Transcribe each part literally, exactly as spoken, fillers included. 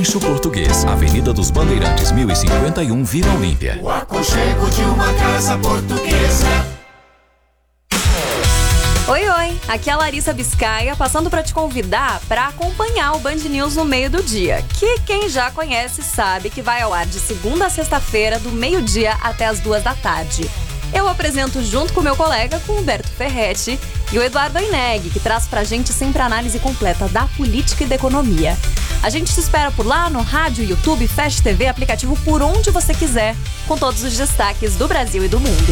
Rancho Português, Avenida dos Bandeirantes, mil e cinquenta e um, Vila Olímpia. O aconchego de uma casa portuguesa. Oi, oi, aqui é a Larissa Biscaia, passando para te convidar para acompanhar o Band News no meio do dia, que quem já conhece sabe que vai ao ar de segunda a sexta-feira, do meio-dia até as duas da tarde. Eu apresento junto com meu colega, com o Humberto Ferretti, e o Eduardo Aineg, que traz pra gente sempre a análise completa da política e da economia. A gente te espera por lá no rádio, YouTube, Fast T V, aplicativo por onde você quiser, com todos os destaques do Brasil e do mundo.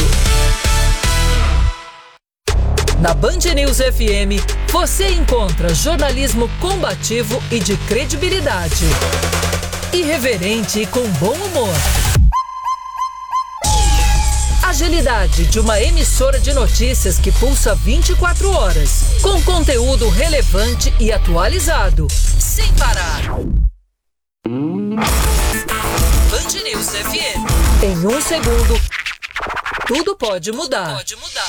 Na Band News F M, você encontra jornalismo combativo e de credibilidade. Irreverente e com bom humor. Agilidade de uma emissora de notícias que pulsa vinte e quatro horas, com conteúdo relevante e atualizado, sem parar. Band News F M. Em um segundo, tudo pode mudar. Pode mudar.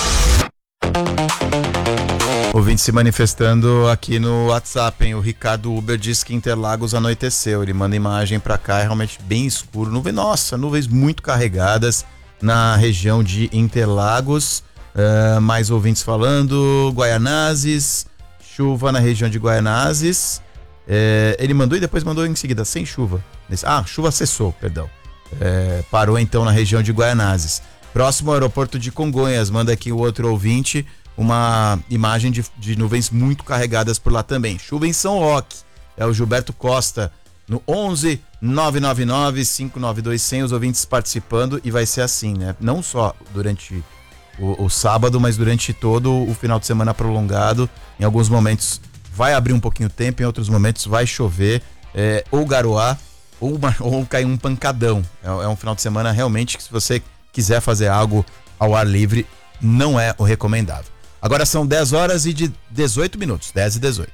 Ouvinte se manifestando aqui no WhatsApp, hein? O Ricardo Uber diz que Interlagos anoiteceu. Ele manda imagem pra cá, é realmente bem escuro. Nuvem, nossa, nuvens muito carregadas na região de Interlagos. Uh, mais ouvintes falando. Guaianazes, chuva na região de Guaianazes. Uh, ele mandou e depois mandou em seguida, sem chuva. Ah, chuva cessou, perdão. Uh, parou então na região de Guaianazes. Próximo ao aeroporto de Congonhas, manda aqui o outro ouvinte uma imagem de, de nuvens muito carregadas por lá também. Chuva em São Roque, é o Gilberto Costa, no onze nove nove nove cinco nove dois zero zero, os ouvintes participando, e vai ser assim, né? Não só durante o, o sábado, mas durante todo o final de semana prolongado. Em alguns momentos vai abrir um pouquinho o tempo, em outros momentos vai chover, é, ou garoar, ou, uma, ou cair um pancadão. É, é um final de semana realmente que, se você quiser fazer algo ao ar livre, não é o recomendável. Agora são dez horas e de dezoito minutos, dez e dezoito.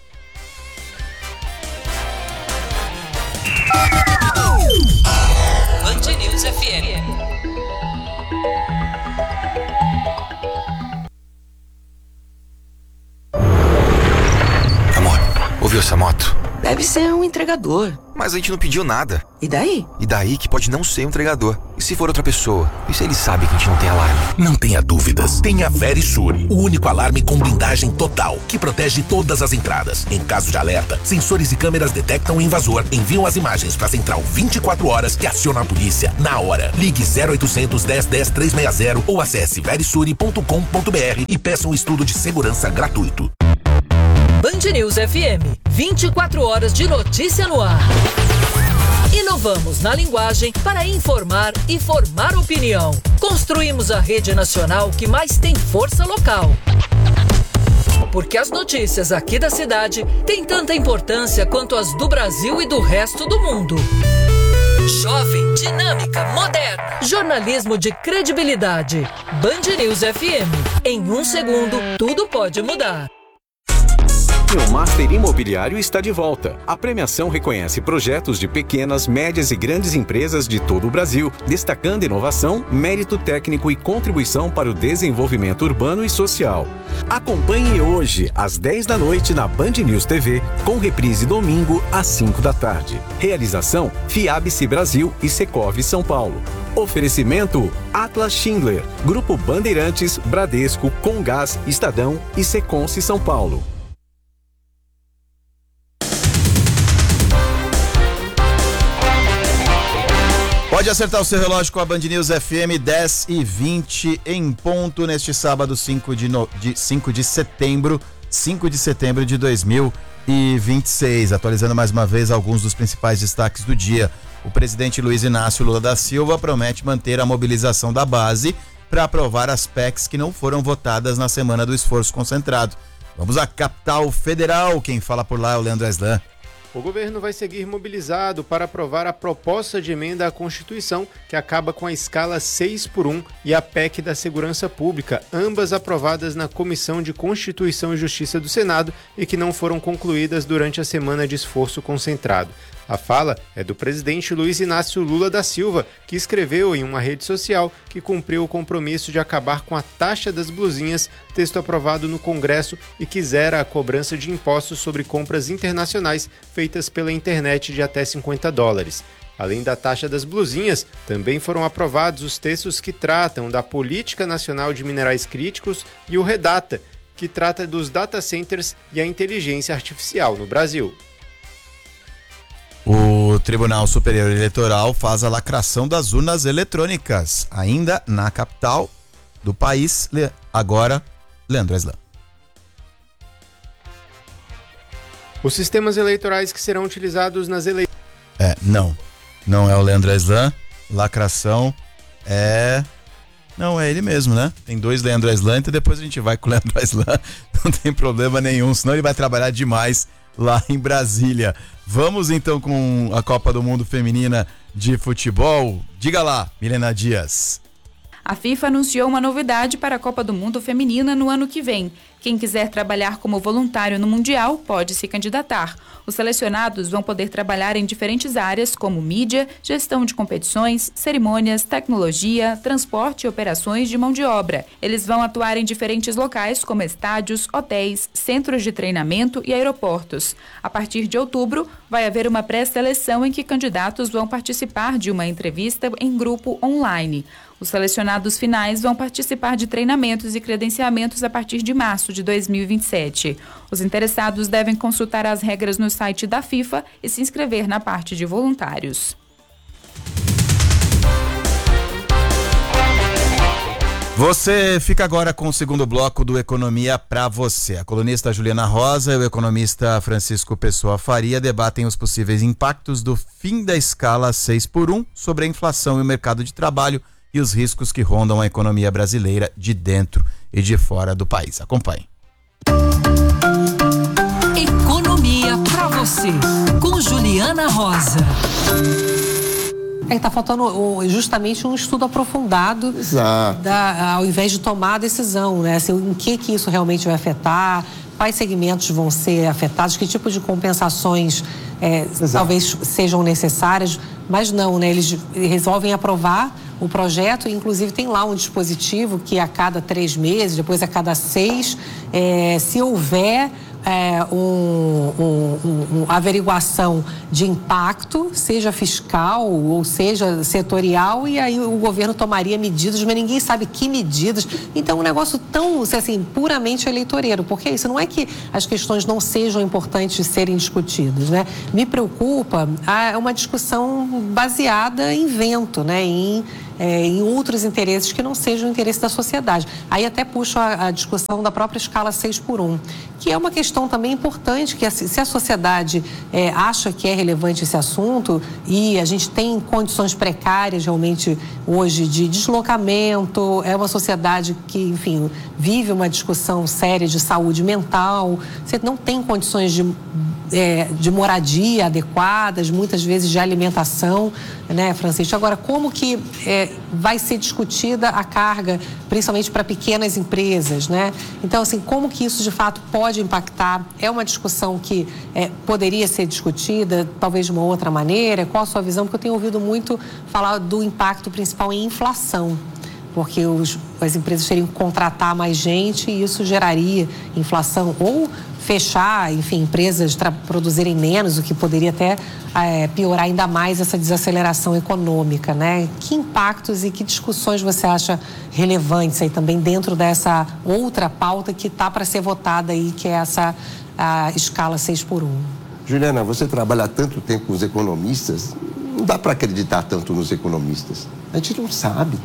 Band News F M. Amor, ouviu essa moto? Deve ser um entregador. Mas a gente não pediu nada. E daí? E daí que pode não ser um entregador. E se for outra pessoa? E se ele sabe que a gente não tem alarme? Não tenha dúvidas. Tenha Verisur, o único alarme com blindagem total, que protege todas as entradas. Em caso de alerta, sensores e câmeras detectam o invasor, enviam as imagens para a central vinte e quatro horas e aciona a polícia na hora. Ligue zero oitocentos, dez, dez, trezentos e sessenta ou acesse verisur ponto com ponto b r e peça um estudo de segurança gratuito. Band News F M, vinte e quatro horas de notícia no ar. Inovamos na linguagem para informar e formar opinião. Construímos a rede nacional que mais tem força local. Porque as notícias aqui da cidade têm tanta importância quanto as do Brasil e do resto do mundo. Jovem, dinâmica, moderna. Jornalismo de credibilidade. Band News F M. Em um segundo, tudo pode mudar. O Master Imobiliário está de volta. A premiação reconhece projetos de pequenas, médias e grandes empresas de todo o Brasil, destacando inovação, mérito técnico e contribuição para o desenvolvimento urbano e social. Acompanhe hoje, às dez da noite, na Band News T V, com reprise domingo, às cinco da tarde. Realização: Fiabice Brasil e Secov São Paulo. Oferecimento: Atlas Schindler, Grupo Bandeirantes, Bradesco, Comgás, Estadão e Seconce São Paulo. Pode acertar o seu relógio com a Band News F M, dez e vinte em ponto, neste sábado, cinco de, no... de... cinco de setembro, cinco de setembro de dois mil e vinte e seis. Atualizando mais uma vez alguns dos principais destaques do dia. O presidente Luiz Inácio Lula da Silva promete manter a mobilização da base para aprovar as P E Cs que não foram votadas na semana do esforço concentrado. Vamos à capital federal. Quem fala por lá é o Leandro Aslan. O governo vai seguir mobilizado para aprovar a proposta de emenda à Constituição, que acaba com a escala seis por um, e a P E C da Segurança Pública, ambas aprovadas na Comissão de Constituição e Justiça do Senado e que não foram concluídas durante a semana de esforço concentrado. A fala é do presidente Luiz Inácio Lula da Silva, que escreveu em uma rede social que cumpriu o compromisso de acabar com a taxa das blusinhas, texto aprovado no Congresso, e que zera a cobrança de impostos sobre compras internacionais feitas feitas pela internet de até cinquenta dólares. Além da taxa das blusinhas, também foram aprovados os textos que tratam da Política Nacional de Minerais Críticos e o REDATA, que trata dos data centers e a inteligência artificial no Brasil. O Tribunal Superior Eleitoral faz a lacração das urnas eletrônicas, ainda na capital do país. Agora, Leandro Aslan. Os sistemas eleitorais que serão utilizados nas eleições... É, não. Não é o Leandro Aslan. Lacração é... Não, é ele mesmo, né? Tem dois Leandro Aslan, então depois a gente vai com o Leandro Aslan. Não tem problema nenhum, senão ele vai trabalhar demais lá em Brasília. Vamos então com a Copa do Mundo Feminina de Futebol. Diga lá, Milena Dias. A FIFA anunciou uma novidade para a Copa do Mundo Feminina no ano que vem. Quem quiser trabalhar como voluntário no Mundial pode se candidatar. Os selecionados vão poder trabalhar em diferentes áreas como mídia, gestão de competições, cerimônias, tecnologia, transporte e operações de mão de obra. Eles vão atuar em diferentes locais como estádios, hotéis, centros de treinamento e aeroportos. A partir de outubro, vai haver uma pré-seleção em que candidatos vão participar de uma entrevista em grupo online. Os selecionados finais vão participar de treinamentos e credenciamentos a partir de março de dois mil e vinte e sete. Os interessados devem consultar as regras no site da FIFA e se inscrever na parte de voluntários. Você fica agora com o segundo bloco do Economia para você. A colunista Juliana Rosa e o economista Francisco Pessoa Faria debatem os possíveis impactos do fim da escala seis por um sobre a inflação e o mercado de trabalho e os riscos que rondam a economia brasileira de dentro e de fora do país. Acompanhe. Economia para você, com Juliana Rosa. É que está faltando justamente um estudo aprofundado, da, ao invés de tomar a decisão, né? Assim, em que, que isso realmente vai afetar, quais segmentos vão ser afetados, que tipo de compensações é, talvez sejam necessárias, mas não, né? Eles resolvem aprovar o projeto, inclusive tem lá um dispositivo que a cada três meses, depois a cada seis, é, se houver é, um, um, um, uma averiguação de impacto, seja fiscal ou seja setorial, e aí o governo tomaria medidas, mas ninguém sabe que medidas. Então, um negócio tão, assim, puramente eleitoreiro, porque isso não é que as questões não sejam importantes de serem discutidas, né? Me preocupa é uma discussão baseada em vento, né? Em É, em outros interesses que não sejam o interesse da sociedade. Aí até puxo a, a discussão da própria escala seis por um, que é uma questão também importante, que a, se a sociedade é, acha que é relevante esse assunto e a gente tem condições precárias realmente hoje de deslocamento, é uma sociedade que, enfim, vive uma discussão séria de saúde mental, você não tem condições de É, de moradia adequadas, muitas vezes de alimentação, né, Francisco? Agora, como que é, vai ser discutida a carga, principalmente para pequenas empresas, né? Então, assim, como que isso de fato pode impactar? É uma discussão que é, poderia ser discutida, talvez de uma outra maneira? Qual a sua visão? Porque eu tenho ouvido muito falar do impacto principal em inflação, porque os, as empresas teriam que contratar mais gente e isso geraria inflação, ou fechar, enfim, empresas produzirem menos, o que poderia até é, piorar ainda mais essa desaceleração econômica, né? Que impactos e que discussões você acha relevantes aí também dentro dessa outra pauta que está para ser votada aí, que é essa a escala seis por um? Juliana, você trabalha há tanto tempo com os economistas, não dá para acreditar tanto nos economistas. A gente não sabe.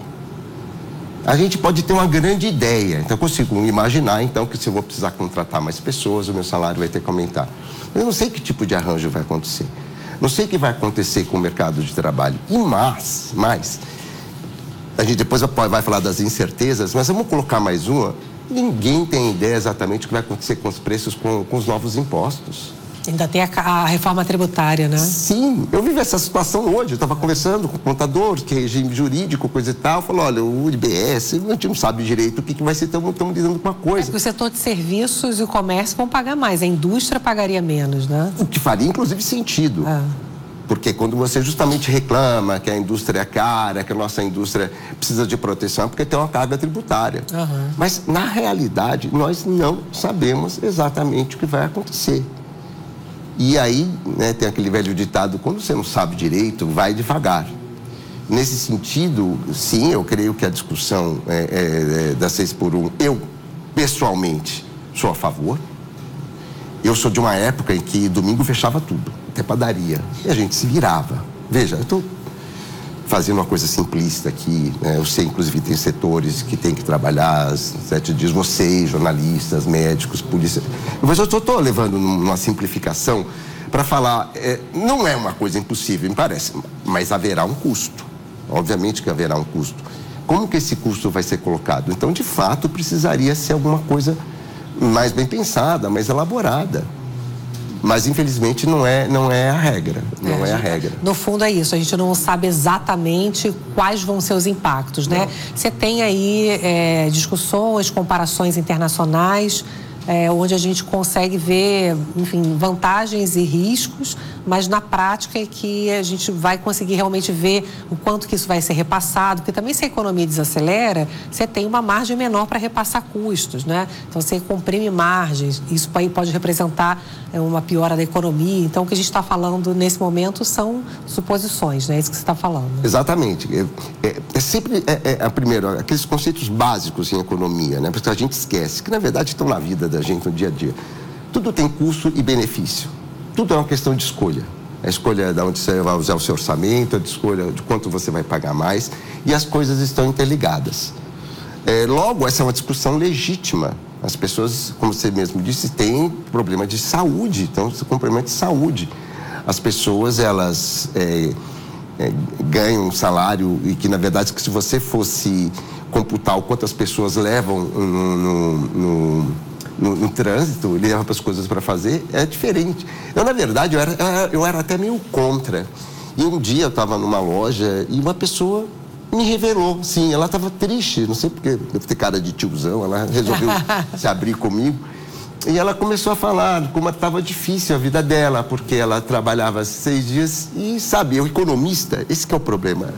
A gente pode ter uma grande ideia, então eu consigo imaginar então que se eu vou precisar contratar mais pessoas, o meu salário vai ter que aumentar. Eu não sei que tipo de arranjo vai acontecer, não sei o que vai acontecer com o mercado de trabalho. E mais, mais, a gente depois vai falar das incertezas, mas vamos colocar mais uma, ninguém tem ideia exatamente o que vai acontecer com os preços, com, com os novos impostos. Ainda tem a, a reforma tributária, né? Sim, eu vivi essa situação hoje, eu estava conversando com contadores, que é regime jurídico, coisa e tal, falou, olha, o I B S, a gente não sabe direito o que, que vai ser, estamos lidando com uma coisa. É, o setor de serviços e o comércio vão pagar mais, a indústria pagaria menos, né? O que faria, inclusive, sentido. É. Porque quando você justamente reclama que a indústria é cara, que a nossa indústria precisa de proteção, é porque tem uma carga tributária. Uhum. Mas, na realidade, nós não sabemos exatamente o que vai acontecer. E aí, né, tem aquele velho ditado, quando você não sabe direito, vai devagar. Nesse sentido, sim, eu creio que a discussão é, é, é, da seis por um, eu, pessoalmente, sou a favor. Eu sou de uma época em que domingo fechava tudo, até padaria, e a gente se virava. Veja, eu estou fazendo uma coisa simplista aqui, né? Eu sei, inclusive, tem setores que tem que trabalhar sete dias, vocês, jornalistas, médicos, polícia. Mas eu estou levando numa simplificação para falar, é, não é uma coisa impossível, me parece, mas haverá um custo. Obviamente que haverá um custo. Como que esse custo vai ser colocado? Então, de fato, precisaria ser alguma coisa mais bem pensada, mais elaborada. Mas, infelizmente, não é, não é a regra. Não é, é a regra. No fundo, é isso. A gente não sabe exatamente quais vão ser os impactos, né? Você tem aí é, discussões, comparações internacionais, é, onde a gente consegue ver, enfim, vantagens e riscos, mas na prática é que a gente vai conseguir realmente ver o quanto que isso vai ser repassado, porque também se a economia desacelera, você tem uma margem menor para repassar custos, né? Então você comprime margens, isso aí pode representar uma piora da economia. Então o que a gente está falando nesse momento são suposições, né? É isso que você está falando. Exatamente. É, é, é sempre, é, é, primeiro, aqueles conceitos básicos em economia, né? Porque a gente esquece, que na verdade estão na vida da gente no dia a dia. Tudo tem custo e benefício. Tudo é uma questão de escolha. A escolha de onde você vai usar o seu orçamento, a escolha de quanto você vai pagar mais, e as coisas estão interligadas. É, logo, essa é uma discussão legítima. As pessoas, como você mesmo disse, têm problema de saúde, então, com problema de saúde. As pessoas, elas é, é, ganham um salário e que, na verdade, que se você fosse computar o quanto as pessoas levam no... no, no No, no trânsito, ele leva as coisas para fazer, é diferente. Eu, na verdade, eu era, eu era até meio contra. E um dia eu estava numa loja e uma pessoa me revelou, sim, ela estava triste, não sei porque, deve ter cara de tiozão, ela resolveu se abrir comigo. E ela começou a falar como estava difícil a vida dela, porque ela trabalhava seis dias e, sabe, eu economista, esse que é o problema.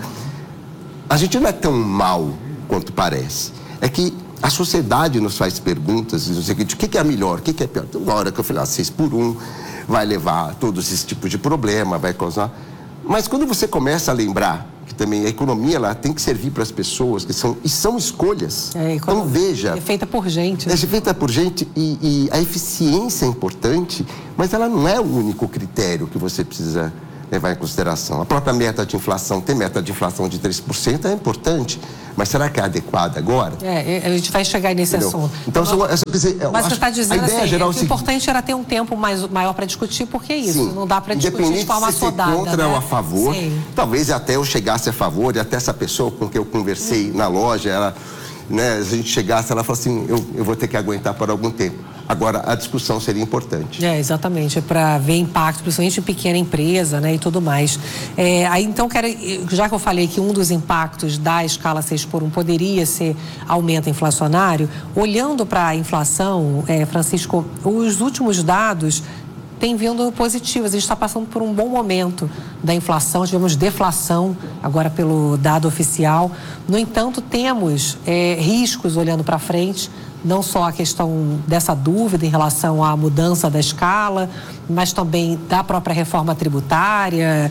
A gente não é tão mal quanto parece. É que a sociedade nos faz perguntas, não sei o que, o que é melhor, o que é pior. Então, na hora que eu falei, ah, seis por um, vai levar a todos esses tipos de problema, vai causar... Mas quando você começa a lembrar que também a economia ela tem que servir para as pessoas, que são, e são escolhas. É, então, veja... É feita por gente. Né? É feita por gente e, e a eficiência é importante, mas ela não é o único critério que você precisa levar em consideração. A própria meta de inflação, ter meta de inflação de três por cento é importante, mas será que é adequada agora? É, a gente vai chegar nesse Entendeu? assunto. Então, então eu, eu, dizer, eu mas você está dizendo assim, geral, o importante era ter um tempo mais, maior para discutir, porque é isso, Sim. não dá para discutir de forma se sodada. Contra né? ou a favor, Sim. talvez até eu chegasse a favor, e até essa pessoa com quem eu conversei hum. na loja, ela, né, a gente chegasse, ela falou assim, eu, eu vou ter que aguentar por algum tempo. Agora, a discussão seria importante. É, exatamente, é para ver impacto, principalmente em pequena empresa, né, e tudo mais. É, aí, então, quero, já que eu falei que um dos impactos da escala seis por um poderia ser aumento inflacionário, olhando para a inflação, é, Francisco, os últimos dados têm vindo positivos. A gente está passando por um bom momento da inflação, tivemos deflação agora pelo dado oficial. No entanto, temos é, riscos olhando para frente, não só a questão dessa dúvida em relação à mudança da escala, mas também da própria reforma tributária,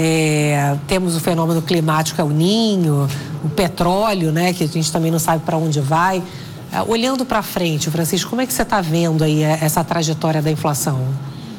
é, temos o fenômeno climático El Niño, o petróleo, né, que a gente também não sabe para onde vai. É, olhando para frente, Francisco, como é que você está vendo aí essa trajetória da inflação?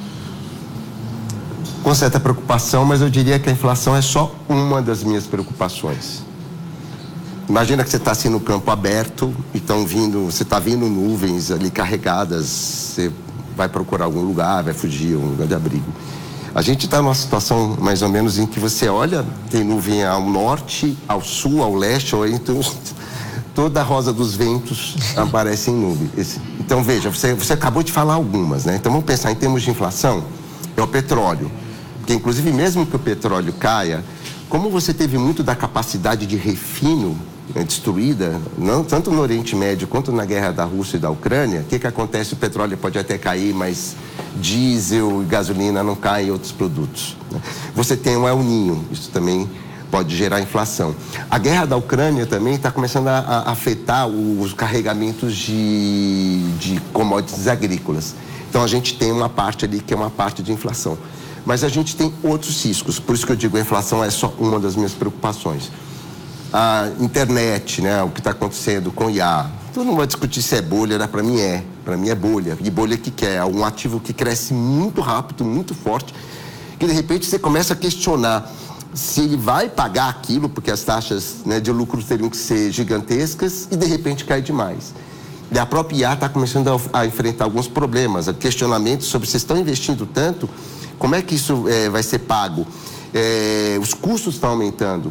Com certa preocupação, mas eu diria que a inflação é só uma das minhas preocupações. Imagina que você está assim no campo aberto e estão vindo, você está vindo nuvens ali carregadas, você vai procurar algum lugar, vai fugir, um lugar de abrigo. A gente está numa situação mais ou menos em que você olha, tem nuvem ao norte, ao sul, ao leste, ou então toda a rosa dos ventos aparece em nuvem. Então veja, você, você acabou de falar algumas, né? Então vamos pensar em termos de inflação, é o petróleo. Porque inclusive mesmo que o petróleo caia, como você teve muito da capacidade de refino é, destruída, não, tanto no Oriente Médio quanto na guerra da Rússia e da Ucrânia, o que, que acontece? O petróleo pode até cair, mas diesel e gasolina não caem e outros produtos. Né? Você tem um El Niño, isso também pode gerar inflação. A guerra da Ucrânia também está começando a, a afetar os carregamentos de, de commodities agrícolas. Então a gente tem uma parte ali que é uma parte de inflação. Mas a gente tem outros riscos, por isso que eu digo a inflação é só uma das minhas preocupações. A internet, né, o que está acontecendo com o I A, tu não vai discutir se é bolha, né? Para mim é, para mim é bolha. E bolha que quer, é um ativo que cresce muito rápido, muito forte, que de repente você começa a questionar se ele vai pagar aquilo, porque as taxas, né, de lucro teriam que ser gigantescas, e de repente cai demais. E a própria I A está começando a, a enfrentar alguns problemas, questionamentos sobre se estão investindo tanto, como é que isso é, vai ser pago? É, os custos estão aumentando.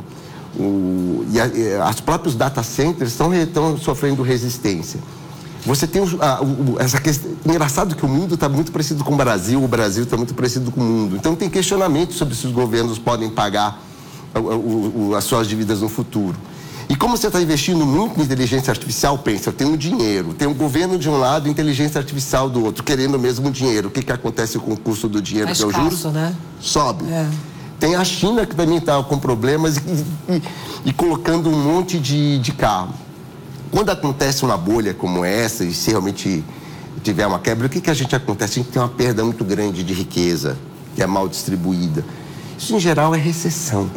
O, e, a, e as próprios data centers estão, estão sofrendo resistência. Você tem a, o, essa questão. Engraçado que o mundo está muito parecido com o Brasil, o Brasil está muito parecido com o mundo. Então tem questionamento sobre se os governos podem pagar o, o, o, as suas dívidas no futuro. E como você está investindo muito em inteligência artificial, pensa, eu tenho dinheiro, tem um governo de um lado e inteligência artificial do outro, querendo o mesmo dinheiro. O que, que acontece com o custo do dinheiro, mais que é o juros? Né? Sobe. É. Tem a China que também está com problemas e, e, e colocando um monte de, de carro. Quando acontece uma bolha como essa, e se realmente tiver uma quebra, o que, que a gente acontece? A gente tem uma perda muito grande de riqueza, que é mal distribuída. Isso, em geral, é recessão.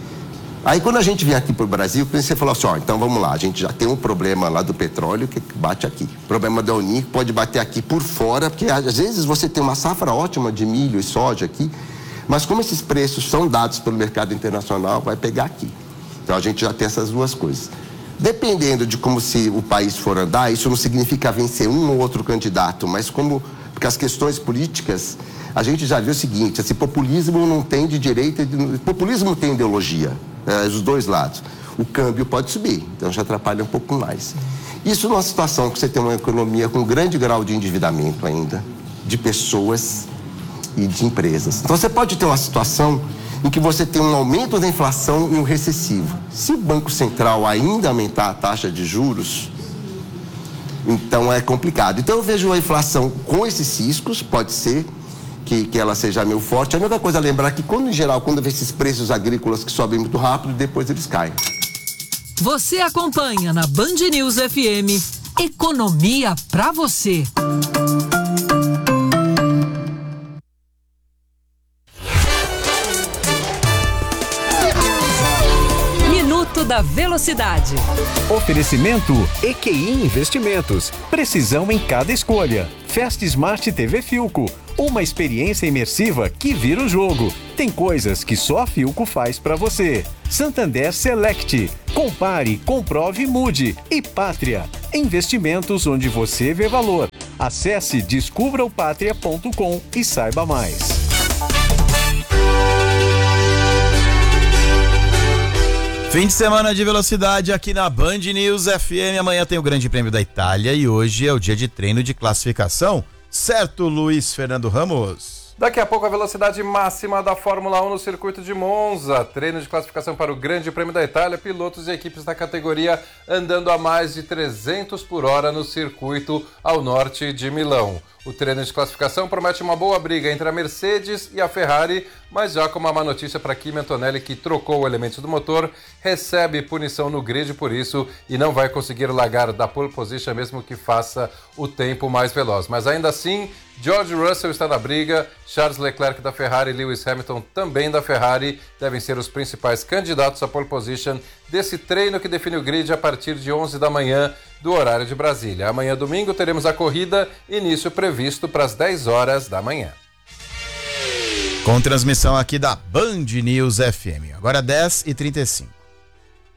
Aí, quando a gente vem aqui para o Brasil, você falou assim, ó, então vamos lá, a gente já tem um problema lá do petróleo que bate aqui. O problema da Unic pode bater aqui por fora, porque às vezes você tem uma safra ótima de milho e soja aqui, mas como esses preços são dados pelo mercado internacional, vai pegar aqui. Então, a gente já tem essas duas coisas. Dependendo de como se o país for andar, isso não significa vencer um ou outro candidato, mas como... Porque as questões políticas, a gente já viu o seguinte, esse populismo não tem de direita... De, populismo tem ideologia, é, os dois lados. O câmbio pode subir, então já atrapalha um pouco mais. Isso numa situação que você tem uma economia com grande grau de endividamento ainda, de pessoas e de empresas. Então você pode ter uma situação em que você tem um aumento da inflação e um recessivo. Se o Banco Central ainda aumentar a taxa de juros, então é complicado. Então eu vejo a inflação com esses riscos, pode ser que, que ela seja meio forte. A única coisa a lembrar é que, quando, em geral, quando vê esses preços agrícolas que sobem muito rápido, depois eles caem. Você acompanha na Band News F M, Economia pra você. Da velocidade. Oferecimento E Q I Investimentos. Precisão em cada escolha. Fast Smart T V Philco. Uma experiência imersiva que vira o jogo. Tem coisas que só a Philco faz pra você. Santander Select. Compare, comprove e mude. E Pátria. Investimentos onde você vê valor. Acesse descubra o pátria ponto com e saiba mais. Fim de semana de velocidade aqui na Band News F M. Amanhã tem o Grande Prêmio da Itália e hoje é o dia de treino de classificação. Certo, Luiz Fernando Ramos? Daqui a pouco a velocidade máxima da Fórmula um no circuito de Monza. Treino de classificação para o Grande Prêmio da Itália. Pilotos e equipes da categoria andando a mais de trezentos por hora no circuito ao norte de Milão. O treino de classificação promete uma boa briga entre a Mercedes e a Ferrari, mas já com uma má notícia para Kimi Antonelli, que trocou o elemento do motor, recebe punição no grid por isso e não vai conseguir largar da pole position mesmo que faça o tempo mais veloz. Mas ainda assim, George Russell está na briga, Charles Leclerc da Ferrari e Lewis Hamilton também da Ferrari devem ser os principais candidatos à pole position desse treino que define o grid a partir de onze da manhã do horário de Brasília. Amanhã, domingo, teremos a corrida, início previsto para as dez horas da manhã. Com transmissão aqui da Band News F M. Agora dez e trinta e cinco.